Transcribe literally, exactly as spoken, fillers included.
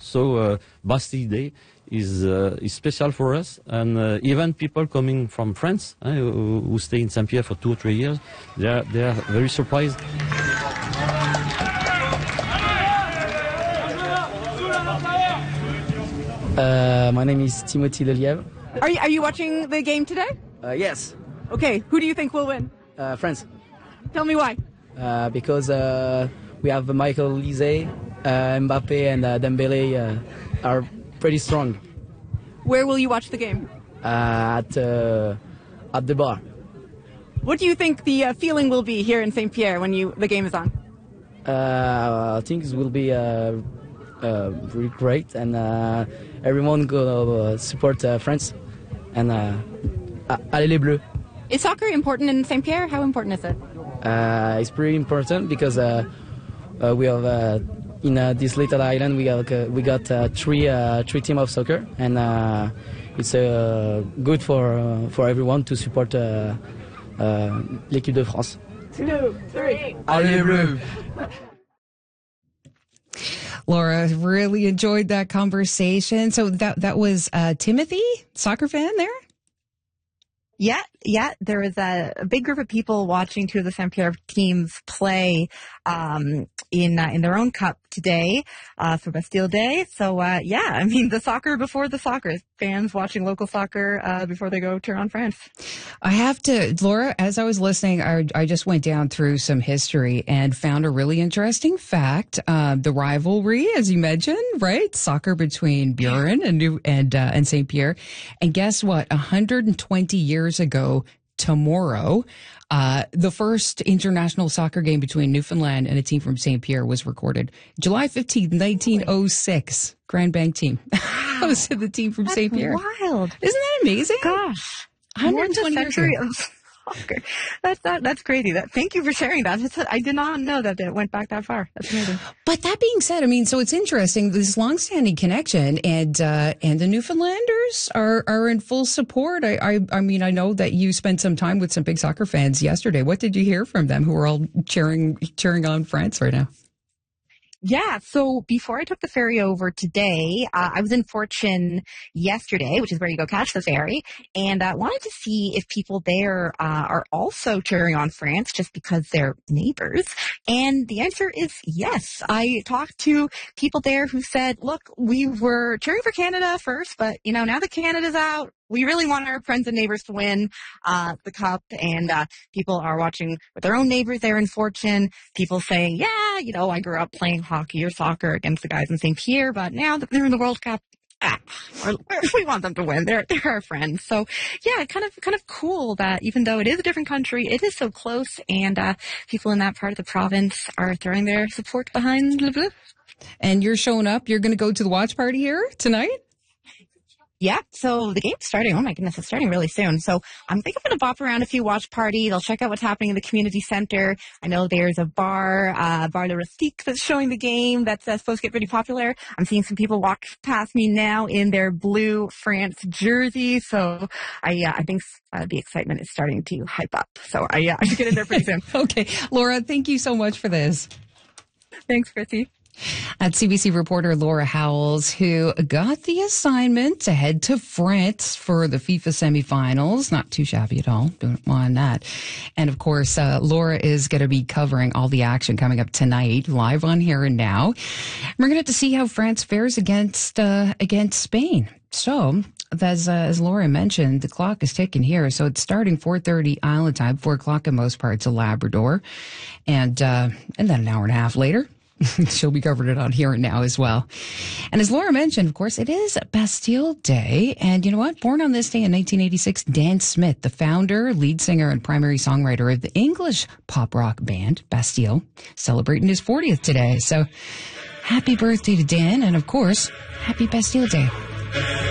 So uh, Bastille Day is uh, is special for us, and uh, even people coming from France uh, who, who stay in Saint-Pierre for two or three years, they are they are very surprised. Uh, my name is Timothy Lelièvre. Are you, are you watching the game today? Uh, yes. Okay, who do you think will win? Uh, France. Tell me why. Uh, because uh, we have Michael Olise, uh, Mbappe, and uh, Dembele uh, are pretty strong. Where will you watch the game? Uh, at uh, at the bar. What do you think the uh, feeling will be here in Saint-Pierre when you the game is on? Uh, I think it will be uh, uh, really great, and uh, everyone go uh, support uh, France. And uh, allez les Bleus. Is soccer important in Saint-Pierre? How important is it? Uh, it's pretty important because uh, uh, we have uh, in uh, this little island we got uh, we got uh, three uh, three team of soccer, and uh, it's uh, good for uh, for everyone to support uh, uh, l'équipe de France. Two, three. Allez les Bleus. Laura, really enjoyed that conversation. So that that was uh, Timothy, soccer fan there? Yeah, yeah. There was a, a big group of people watching two of the Saint-Pierre teams play um, in uh, in their own cup today uh, for Bastille Day. So, uh, yeah, I mean, the soccer before the soccer. Fans watching local soccer uh, before they go turn on France. I have to, Laura, as I was listening, I, I just went down through some history and found a really interesting fact. Uh, the rivalry, as you mentioned, right? Soccer between Buren and New and uh, and Saint-Pierre. And guess what? one hundred twenty years ago tomorrow, uh, the first international soccer game between Newfoundland and a team from Saint-Pierre was recorded. July fifteenth, nineteen oh six. Grand Bank team. That was the team from That's Saint-Pierre. wild. Isn't that amazing? Gosh. one More hundred than twenty a years century ago. of soccer. That's that, that's crazy. That thank you for sharing that. It's, I did not know that it went back that far. That's amazing. But that being said, I mean, so it's interesting, this longstanding connection, and uh, and the Newfoundlanders are, are in full support. I, I I mean, I know that you spent some time with some big soccer fans yesterday. What did you hear from them who are all cheering cheering on France right now? Yeah, so before I took the ferry over today, uh, I was in Fortune yesterday, which is where you go catch the ferry, and uh, wanted to see if people there uh, are also cheering on France just because they're neighbors. And the answer is yes. I talked to people there who said, look, we were cheering for Canada first, but, you know, now that Canada's out, we really want our friends and neighbors to win uh, the cup, and uh, people are watching with their own neighbors there in Fortune. People saying, yeah, you know, I grew up playing hockey or soccer against the guys in Saint-Pierre, but now that they're in the World Cup, ah, we want them to win. They're they're our friends. So yeah, kind of kind of cool that even though it is a different country, it is so close, and uh, people in that part of the province are throwing their support behind Le Bleu. And you're showing up. You're going to go to the watch party here tonight? Yeah, so the game's starting. Oh my goodness, it's starting really soon. So I'm thinking I'm going to bop around a few watch parties. I'll check out what's happening in the community center. I know there's a bar, uh, Bar Le Rustique, that's showing the game. That's uh, supposed to get pretty popular. I'm seeing some people walk past me now in their blue France jersey. So I, uh, I think uh, the excitement is starting to hype up. So I, uh, I should get in there pretty soon. Okay, Laura, thank you so much for this. Thanks, Chrissy. At C B C reporter Laura Howells, who got the assignment to head to France for the FIFA semifinals. Not too shabby at all. Don't mind that. And of course, uh, Laura is going to be covering all the action coming up tonight, live on Here and Now. We're going to have to see how France fares against uh, against Spain. So, as, uh, as Laura mentioned, the clock is ticking here. So it's starting four thirty Island time, four o'clock in most parts of Labrador. And, uh, and then an hour and a half later, she'll be covering it on Here and Now as well. And as Laura mentioned, of course, it is Bastille Day. And you know what? Born on this day in nineteen eighty-six, Dan Smith, the founder, lead singer, and primary songwriter of the English pop rock band Bastille, celebrating his fortieth today. So happy birthday to Dan. And of course, happy Bastille Day.